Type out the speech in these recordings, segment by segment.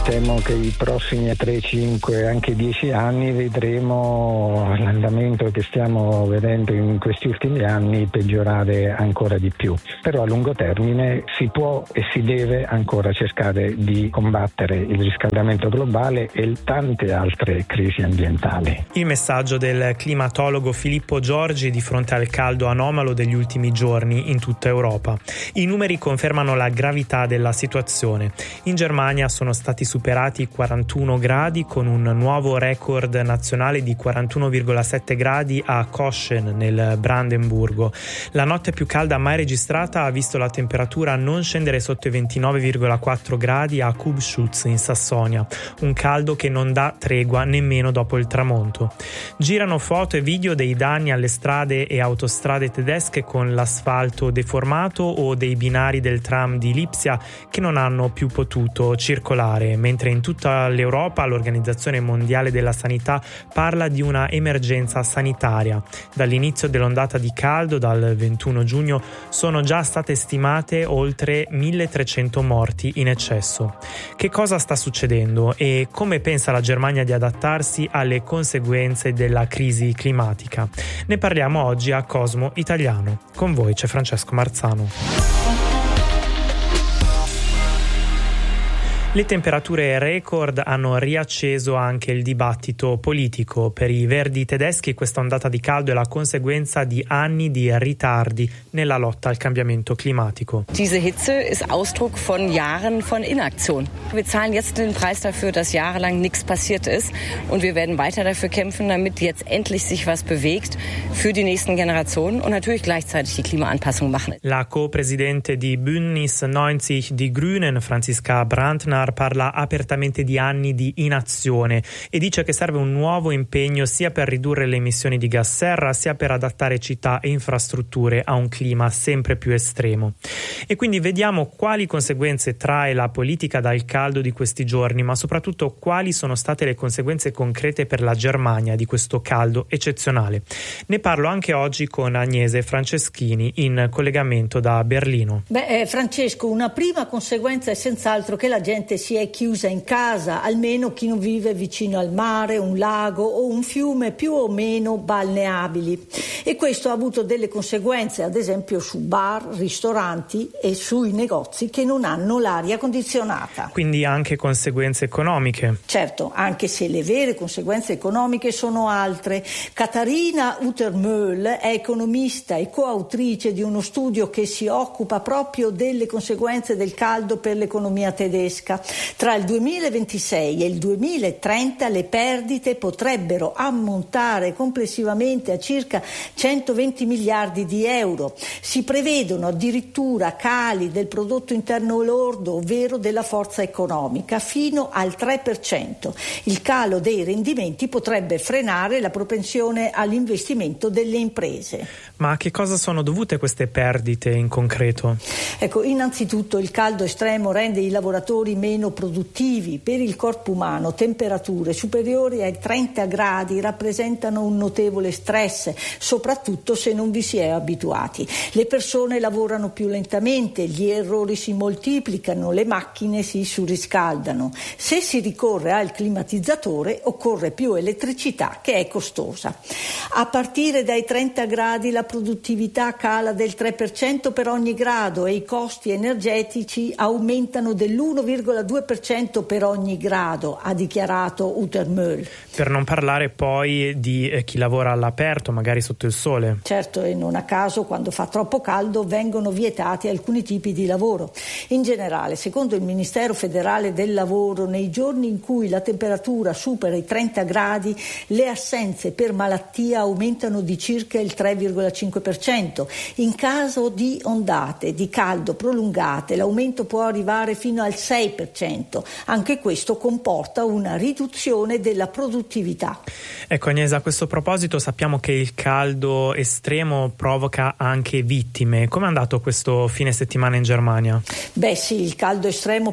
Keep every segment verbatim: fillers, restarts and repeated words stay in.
Temo che i prossimi tre, cinque, anche dieci anni vedremo l'andamento che stiamo vedendo in questi ultimi anni peggiorare ancora di più. Però a lungo termine si può e si deve ancora cercare di combattere il riscaldamento globale e tante altre crisi ambientali. Il messaggio del climatologo Filippo Giorgi di fronte al caldo anomalo degli ultimi giorni in tutta Europa. I numeri confermano la gravità della situazione. In Germania sono stati superati i quarantuno gradi con un nuovo record nazionale di quarantuno virgola sette gradi a Koschen nel Brandenburgo. La notte più calda mai registrata ha visto la temperatura non scendere sotto i ventinove virgola quattro gradi a Kubschutz in Sassonia, un caldo che non dà tregua nemmeno dopo il tramonto. Girano foto e video dei danni alle strade e autostrade tedesche con l'asfalto deformato o dei binari del tram di Lipsia che non hanno più potuto circolare, mentre in tutta l'Europa l'Organizzazione Mondiale della Sanità parla di una emergenza sanitaria. Dall'inizio dell'ondata di caldo, dal ventuno giugno, sono già state stimate oltre milletrecento morti in eccesso. Che cosa sta succedendo e come pensa la Germania di adattarsi alle conseguenze della crisi climatica? Ne parliamo oggi a Cosmo Italiano. Con voi c'è Francesco Marzano. Le temperature record hanno riacceso anche il dibattito politico. Per i verdi tedeschi questa ondata di caldo è la conseguenza di anni di ritardi nella lotta al cambiamento climatico. Diese Hitze ist Ausdruck von Jahren von Inaktion. Wir zahlen jetzt den Preis dafür, dass jahrelang nichts passiert ist und wir werden weiter dafür kämpfen, damit jetzt endlich sich was bewegt für die nächsten Generationen und natürlich gleichzeitig die Klimaanpassung machen. La co-presidente di Bündnis neunzig Die Grünen, Franziska Brandner, parla apertamente di anni di inazione e dice che serve un nuovo impegno sia per ridurre le emissioni di gas serra sia per adattare città e infrastrutture a un clima sempre più estremo. E quindi vediamo quali conseguenze trae la politica dal caldo di questi giorni, ma soprattutto quali sono state le conseguenze concrete per la Germania di questo caldo eccezionale. Ne parlo anche oggi con Agnese Franceschini in collegamento da Berlino. Beh, eh, Francesco, una prima conseguenza è senz'altro che la gente si è chiusa in casa, almeno chi non vive vicino al mare, un lago o un fiume più o meno balneabili, e questo ha avuto delle conseguenze ad esempio su bar, ristoranti e sui negozi che non hanno l'aria condizionata. Quindi anche conseguenze economiche. Certo, anche se le vere conseguenze economiche sono altre. Katharina Uttermöhl è economista e coautrice di uno studio che si occupa proprio delle conseguenze del caldo per l'economia tedesca. Tra il duemilaventisei e il duemilatrenta le perdite potrebbero ammontare complessivamente a circa centoventi miliardi di euro. Si prevedono addirittura cali del prodotto interno lordo, ovvero della forza economica, fino al tre per cento. Il calo dei rendimenti potrebbe frenare la propensione all'investimento delle imprese. Ma a che cosa sono dovute queste perdite in concreto? Ecco, innanzitutto il caldo estremo rende i lavoratori meno produttivi. Per il corpo umano temperature superiori ai trenta gradi rappresentano un notevole stress, soprattutto se non vi si è abituati. Le persone lavorano più lentamente, gli errori si moltiplicano, le macchine si surriscaldano. Se si ricorre al climatizzatore occorre più elettricità, che è costosa. A partire dai trenta gradi la produttività cala del tre per cento per ogni grado e i costi energetici aumentano dell'uno virgola due per cento per ogni grado, ha dichiarato Uttermöhl. Per non parlare poi di eh, chi lavora all'aperto, magari sotto il sole. Certo, e non a caso quando fa troppo caldo vengono vietati alcuni tipi di lavoro. In generale, secondo il Ministero federale del lavoro, nei giorni in cui la temperatura supera i trenta gradi, le assenze per malattia aumentano di circa il tre virgola cinque per cento. In caso di ondate di caldo prolungate, l'aumento può arrivare fino al sei per cento. Anche questo comporta una riduzione della produttività. Ecco Agnese, a questo proposito sappiamo che il caldo estremo provoca anche vittime. Come è andato questo fine settimana in Germania? Beh sì, il caldo estremo può essere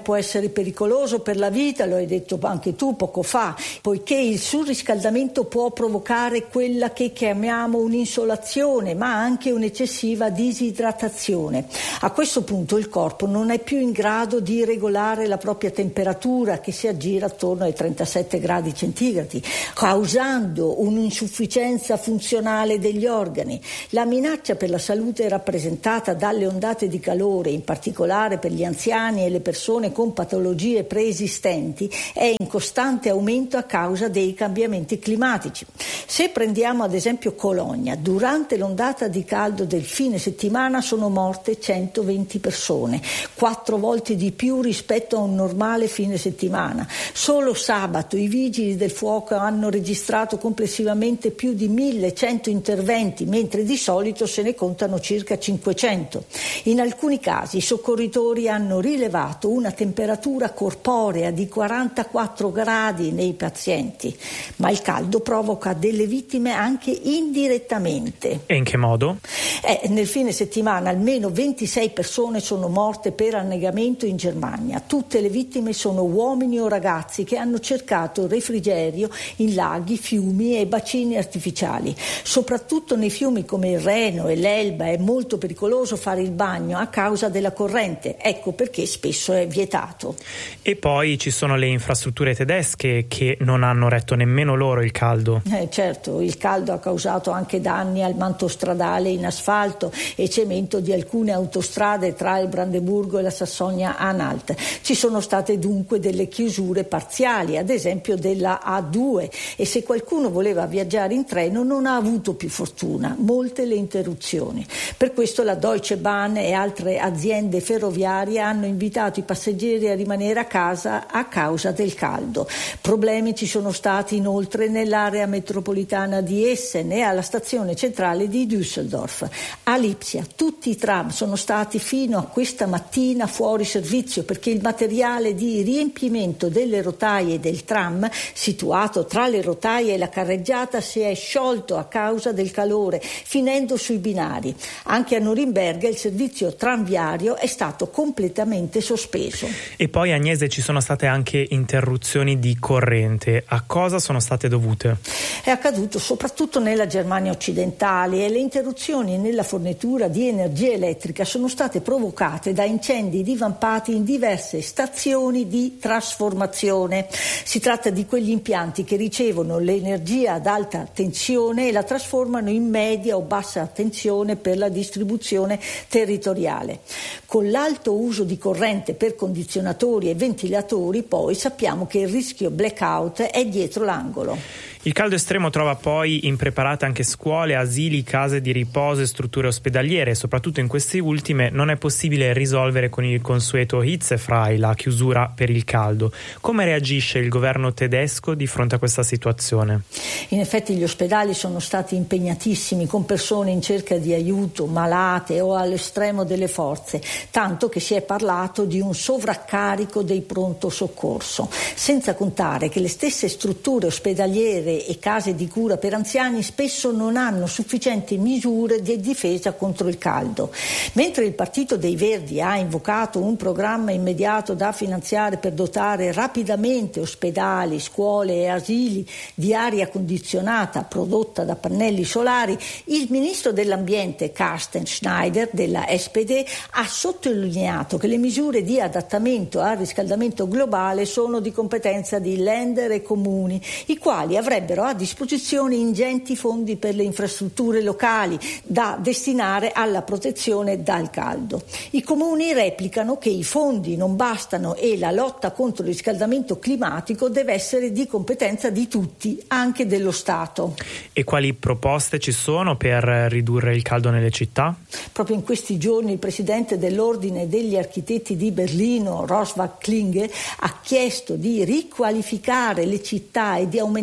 essere pericoloso per la vita, lo hai detto anche tu poco fa, poiché il surriscaldamento può provocare quella che chiamiamo un'insolazione, ma anche un'eccessiva disidratazione. A questo punto il corpo non è più in grado di regolare la propria temperatura, che si aggira attorno ai trentasette gradi centigradi, causando un'insufficienza funzionale degli organi. La minaccia per la salute è rappresentata dalle ondate di calore, in particolare per gli anziani e le persone con patologie preesistenti, è in costante aumento a causa dei cambiamenti climatici. Se prendiamo ad esempio Cologna, durante l'ondata di caldo del fine settimana sono morte centoventi persone, quattro volte di più rispetto a un normale fine settimana. Solo sabato i vigili del fuoco hanno registrato complessivamente più di millecento interventi, mentre di solito se ne contano circa cinquecento. In alcuni casi i soccorritori hanno rilevato una temperatura corporea di quarantaquattro gradi nei pazienti, ma il caldo provoca delle vittime anche indirettamente. E in che modo? Eh, nel fine settimana almeno ventisei persone sono morte per annegamento in Germania. Tutte le vittime sono uomini o ragazzi che hanno cercato refrigerio in laghi, fiumi e bacini artificiali. Soprattutto nei fiumi come il Reno e l'Elba è molto pericoloso fare il bagno a causa della corrente, ecco perché spesso è vietato. E poi ci sono le infrastrutture tedesche che non hanno retto nemmeno loro il caldo. Eh, certo, il caldo ha causato anche danni al manto stradale in asfalto e cemento di alcune autostrade tra il Brandeburgo e la Sassonia-Anhalt. Ci sono state dunque delle chiusure parziali, ad esempio della A due, e se qualcuno voleva viaggiare in treno non ha avuto più fortuna, molte le interruzioni. Per questo la Deutsche Bahn e altre aziende ferroviarie hanno invitato i passeggeri a rimanere a casa a causa del caldo. Problemi ci sono stati inoltre nell'area metropolitana di Essen e alla stazione centrale di Düsseldorf. A Lipsia tutti i tram sono stati fino a questa mattina fuori servizio perché il materiale di riempimento delle rotaie del tram, situato tra le rotaie e la carreggiata, si è sciolto a causa del calore, finendo sui binari. Anche a Norimberga il servizio tranviario è stato completamente sospeso. E poi, Agnese, ci sono state anche interruzioni di corrente. A cosa sono state dovute? È accaduto soprattutto nella Germania occidentale e le interruzioni nella fornitura di energia elettrica sono state provocate da incendi divampati in diverse stazioni di trasformazione. Si tratta di quegli impianti che ricevono l'energia ad alta tensione e la trasformano in media o bassa tensione per la distribuzione territoriale. Con l'alto uso di corrente per condizionatori e ventilatori, poi sappiamo che il rischio blackout è dietro l'angolo. Il caldo estremo trova poi impreparate anche scuole, asili, case di riposo e strutture ospedaliere. Soprattutto in queste ultime non è possibile risolvere con il consueto hitzefrei la chiusura per il caldo. Come reagisce il governo tedesco di fronte a questa situazione? In effetti gli ospedali sono stati impegnatissimi con persone in cerca di aiuto, malate o all'estremo delle forze, tanto che si è parlato di un sovraccarico dei pronto soccorso, senza contare che le stesse strutture ospedaliere e case di cura per anziani spesso non hanno sufficienti misure di difesa contro il caldo. Mentre il Partito dei Verdi ha invocato un programma immediato da finanziare per dotare rapidamente ospedali, scuole e asili di aria condizionata prodotta da pannelli solari, il ministro dell'ambiente Carsten Schneider della S P D ha sottolineato che le misure di adattamento al riscaldamento globale sono di competenza di Länder e comuni, i quali avrebbero a disposizione ingenti fondi per le infrastrutture locali da destinare alla protezione dal caldo. I comuni replicano che i fondi non bastano e la lotta contro il riscaldamento climatico deve essere di competenza di tutti, anche dello Stato. E quali proposte ci sono per ridurre il caldo nelle città? Proprio in questi giorni il presidente dell'Ordine degli Architetti di Berlino, Roswald Klinge, ha chiesto di riqualificare le città e di aumentare la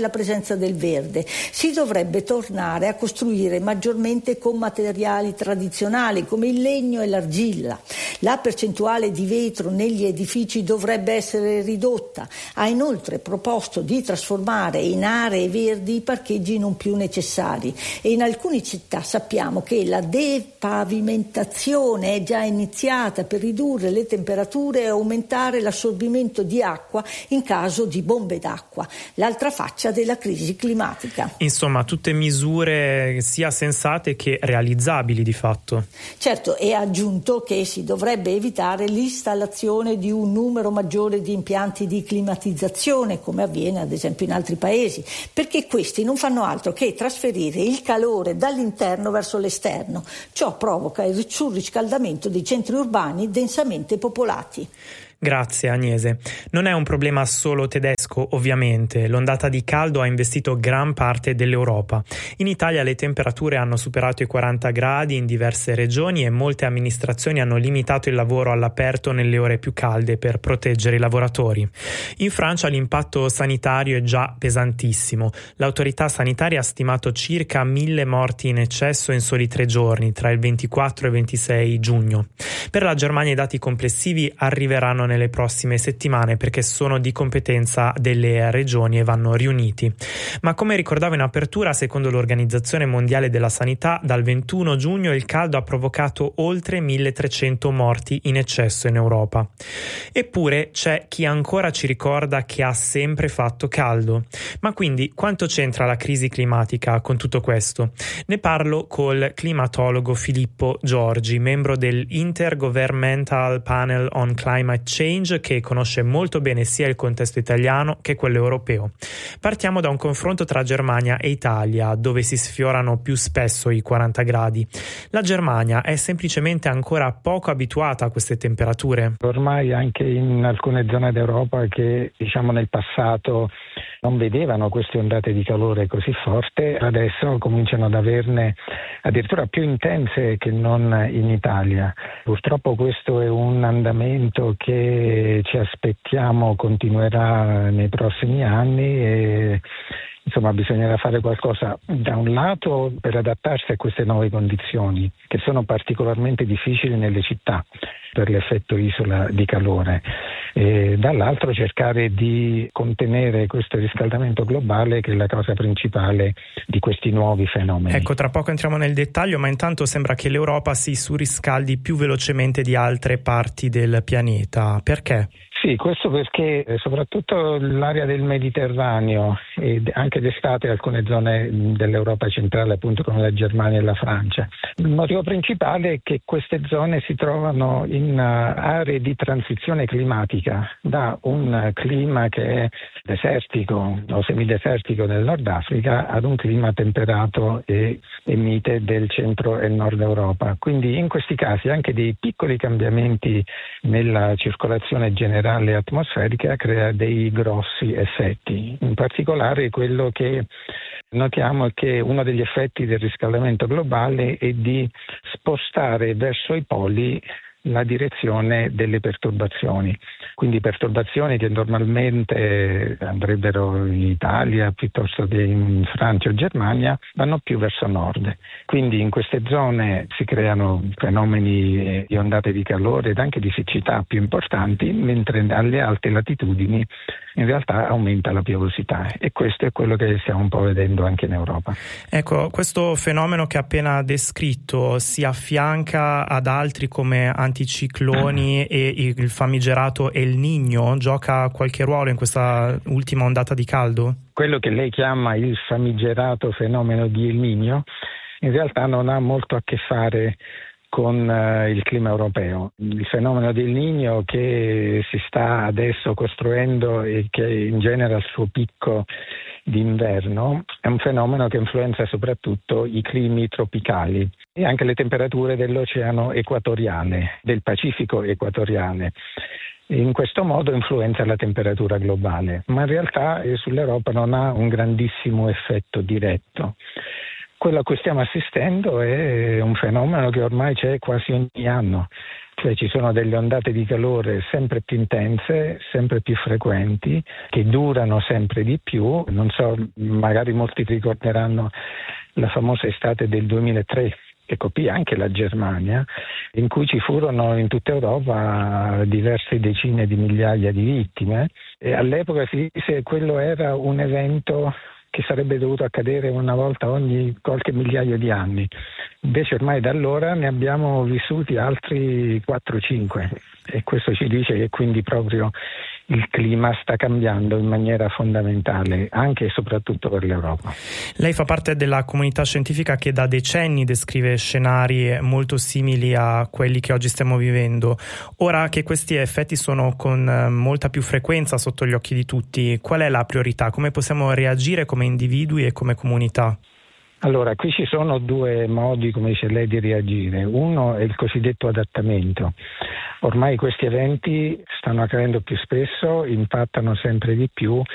la presenza del verde. Si dovrebbe tornare a costruire maggiormente con materiali tradizionali come il legno e l'argilla. La percentuale di vetro negli edifici dovrebbe essere ridotta. Ha inoltre proposto di trasformare in aree verdi i parcheggi non più necessari e in alcune città sappiamo che la depavimentazione è già iniziata per ridurre le temperature e aumentare l'assorbimento di acqua in caso di bombe d'acqua, l'altra faccia della crisi climatica. Insomma, tutte misure sia sensate che realizzabili di fatto. Certo, e ha aggiunto che si dovrebbe evitare l'installazione di un numero maggiore di impianti di climatizzazione, come avviene ad esempio in altri paesi, perché questi non fanno altro che trasferire il calore dall'interno verso l'esterno. Ciò provoca il surriscaldamento dei centri urbani densamente popolati. Grazie Agnese. Non è un problema solo tedesco, ovviamente. L'ondata di caldo ha investito gran parte dell'Europa. In Italia le temperature hanno superato i quaranta gradi in diverse regioni e molte amministrazioni hanno limitato il lavoro all'aperto nelle ore più calde per proteggere i lavoratori. In Francia l'impatto sanitario è già pesantissimo. L'autorità sanitaria ha stimato circa mille morti in eccesso in soli tre giorni, tra il ventiquattro e il ventisei giugno. Per la Germania i dati complessivi arriveranno nelle prossime settimane perché sono di competenza delle regioni e vanno riuniti. Ma come ricordavo in apertura, secondo l'Organizzazione Mondiale della Sanità, dal ventuno giugno il caldo ha provocato oltre milletrecento morti in eccesso in Europa. Eppure c'è chi ancora ci ricorda che ha sempre fatto caldo. Ma quindi quanto c'entra la crisi climatica con tutto questo? Ne parlo col climatologo Filippo Giorgi, membro dell'Intergovernmental Panel on Climate Change, che conosce molto bene sia il contesto italiano che quello europeo. Partiamo da un confronto tra Germania e Italia, dove si sfiorano più spesso i quaranta gradi. La Germania è semplicemente ancora poco abituata a queste temperature. Ormai anche in alcune zone d'Europa che diciamo nel passato non vedevano queste ondate di calore così forte, adesso cominciano ad averne addirittura più intense che non in Italia. Purtroppo questo è un andamento che ci aspettiamo continuerà nei prossimi anni e insomma bisognerà fare qualcosa da un lato per adattarsi a queste nuove condizioni che sono particolarmente difficili nelle città per l'effetto isola di calore e dall'altro cercare di contenere questo riscaldamento globale che è la causa principale di questi nuovi fenomeni. Ecco, tra poco entriamo nel dettaglio, ma intanto sembra che l'Europa si surriscaldi più velocemente di altre parti del pianeta. Perché? Sì, questo perché soprattutto l'area del Mediterraneo e anche d'estate alcune zone dell'Europa centrale, appunto come la Germania e la Francia. Il motivo principale è che queste zone si trovano in aree di transizione climatica da un clima che è desertico o semidesertico del Nord Africa ad un clima temperato e, e mite del centro e nord Europa. Quindi in questi casi anche dei piccoli cambiamenti nella circolazione generale atmosferica crea dei grossi effetti. In particolare quello che notiamo è che uno degli effetti del riscaldamento globale è di spostare verso i poli la direzione delle perturbazioni. Quindi perturbazioni che normalmente andrebbero in Italia piuttosto che in Francia o Germania vanno più verso nord. Quindi in queste zone si creano fenomeni di ondate di calore ed anche di siccità più importanti, mentre alle alte latitudini in realtà aumenta la piovosità e questo è quello che stiamo un po' vedendo anche in Europa. Ecco, questo fenomeno che ha appena descritto si affianca ad altri come anticicloni e il famigerato El Niño, gioca qualche ruolo in questa ultima ondata di caldo? Quello che lei chiama il famigerato fenomeno di El Niño in realtà non ha molto a che fare con uh, il clima europeo. Il fenomeno del Niño che si sta adesso costruendo e che in genere ha il suo picco d'inverno è un fenomeno che influenza soprattutto i climi tropicali e anche le temperature dell'oceano equatoriale, del Pacifico equatoriale. In questo modo influenza la temperatura globale, ma in realtà eh, sull'Europa non ha un grandissimo effetto diretto. Quello a cui stiamo assistendo è un fenomeno che ormai c'è quasi ogni anno. Cioè ci sono delle ondate di calore sempre più intense, sempre più frequenti, che durano sempre di più. Non so, magari molti ricorderanno la famosa estate del duemilatré, che copì anche la Germania, in cui ci furono in tutta Europa diverse decine di migliaia di vittime, e all'epoca si disse che quello era un evento che sarebbe dovuto accadere una volta ogni qualche migliaio di anni. Invece ormai da allora ne abbiamo vissuti altri quattro cinque, e questo ci dice che quindi proprio il clima sta cambiando in maniera fondamentale, anche e soprattutto per l'Europa. Lei fa parte della comunità scientifica che da decenni descrive scenari molto simili a quelli che oggi stiamo vivendo. Ora che questi effetti sono con molta più frequenza sotto gli occhi di tutti, qual è la priorità? Come possiamo reagire come individui e come comunità? Allora, qui ci sono due modi, come dice lei, di reagire. Uno è il cosiddetto adattamento. Ormai questi eventi stanno accadendo più spesso, impattano sempre di più